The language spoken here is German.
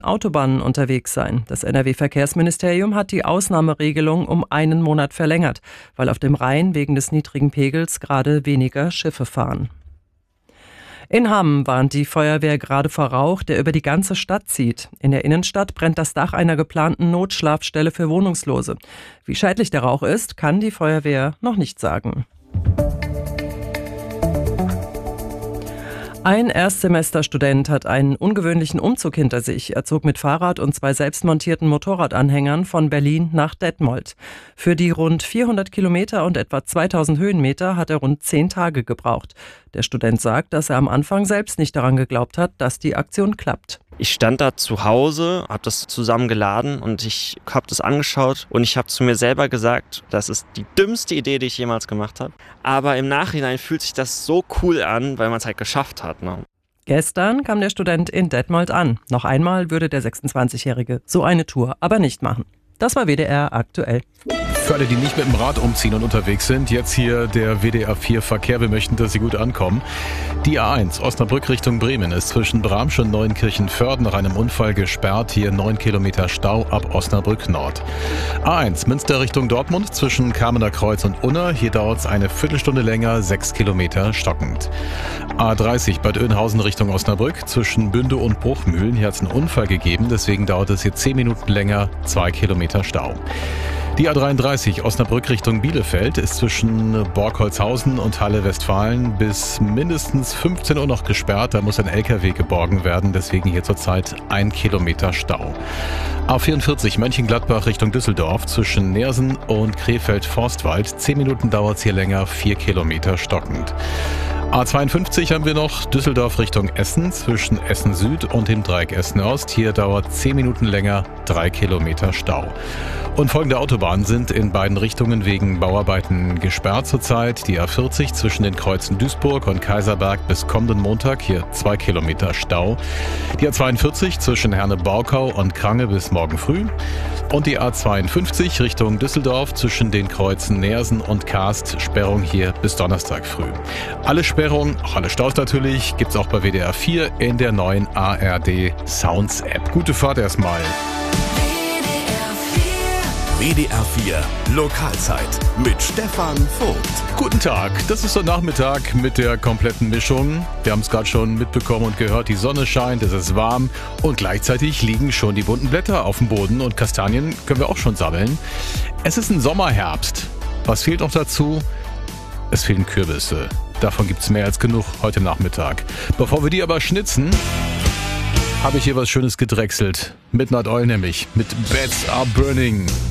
Autobahnen unterwegs sein. Das NRW-Verkehrsministerium hat die Ausnahmeregelung um einen Monat verlängert, weil auf dem Rhein wegen des niedrigen Pegels gerade weniger Schiffe fahren. In Hamm warnt die Feuerwehr gerade vor Rauch, der über die ganze Stadt zieht. In der Innenstadt brennt das Dach einer geplanten Notschlafstelle für Wohnungslose. Wie schädlich der Rauch ist, kann die Feuerwehr noch nicht sagen. Ein Erstsemesterstudent hat einen ungewöhnlichen Umzug hinter sich. Er zog mit Fahrrad und 2 selbstmontierten Motorradanhängern von Berlin nach Detmold. Für die rund 400 Kilometer und etwa 2000 Höhenmeter hat er rund 10 Tage gebraucht. Der Student sagt, dass er am Anfang selbst nicht daran geglaubt hat, dass die Aktion klappt. Ich stand da zu Hause, habe das zusammen geladen und ich habe das angeschaut und ich habe zu mir selber gesagt, das ist die dümmste Idee, die ich jemals gemacht habe. Aber im Nachhinein fühlt sich das so cool an, weil man es halt geschafft hat. Ne? Gestern kam der Student in Detmold an. Noch einmal würde der 26-Jährige so eine Tour aber nicht machen. Das war WDR aktuell. Für alle, die nicht mit dem Rad umziehen und unterwegs sind, jetzt hier der WDR 4 Verkehr. Wir möchten, dass Sie gut ankommen. Die A1 Osnabrück Richtung Bremen ist zwischen Bramsch und Neuenkirchen-Förde nach einem Unfall gesperrt. Hier 9 Kilometer Stau ab Osnabrück Nord. A1 Münster Richtung Dortmund zwischen Kamener Kreuz und Unna. Hier dauert es eine Viertelstunde länger, 6 Kilometer stockend. A30 Bad Oeynhausen Richtung Osnabrück zwischen Bünde und Bruchmühlen. Hier hat es einen Unfall gegeben, deswegen dauert es hier 10 Minuten länger, 2 Kilometer Stau. Die A33 Osnabrück Richtung Bielefeld ist zwischen Borkholzhausen und Halle Westfalen bis mindestens 15 Uhr noch gesperrt. Da muss ein LKW geborgen werden, deswegen hier zurzeit 1 Kilometer Stau. A44 Mönchengladbach Richtung Düsseldorf zwischen Neersen und Krefeld-Forstwald. 10 Minuten dauert es hier länger, 4 Kilometer stockend. A52 haben wir noch Düsseldorf Richtung Essen zwischen Essen Süd und dem Dreieck Essen Ost. Hier dauert 10 Minuten länger, 3 Kilometer Stau. Und folgende Autobahnen sind in beiden Richtungen wegen Bauarbeiten gesperrt zurzeit. Die A40 zwischen den Kreuzen Duisburg und Kaiserberg bis kommenden Montag, hier 2 Kilometer Stau. Die A42 zwischen Herne-Borkau und Krange bis morgen früh. Und die A52 Richtung Düsseldorf zwischen den Kreuzen Neersen und Kaast, Sperrung hier bis Donnerstag früh. Alle Sperrungen, auch alle Staus natürlich, gibt's auch bei WDR 4 in der neuen ARD Sounds App. Gute Fahrt erstmal. WDR 4 Lokalzeit mit Stefan Vogt. Guten Tag, das ist der Nachmittag mit der kompletten Mischung. Wir haben es gerade schon mitbekommen und gehört, die Sonne scheint, es ist warm und gleichzeitig liegen schon die bunten Blätter auf dem Boden und Kastanien können wir auch schon sammeln. Es ist ein Sommerherbst. Was fehlt noch dazu? Es fehlen Kürbisse. Davon gibt's mehr als genug heute Nachmittag. Bevor wir die aber schnitzen, habe ich hier was Schönes gedrechselt. Midnight Oil nämlich, mit Beds Are Burning.